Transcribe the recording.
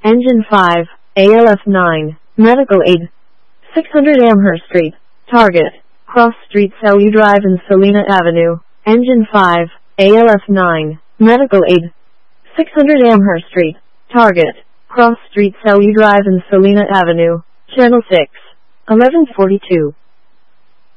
Engine 5, ALF 9, Medical Aid. 600 Amherst Street. Target, Cross Street, Sellew Drive and Salina Avenue. Engine 5, ALF 9, Medical Aid. 600 Amherst Street. Target, Cross Street, Sellew Drive and Salina Avenue. Channel 6. 1142.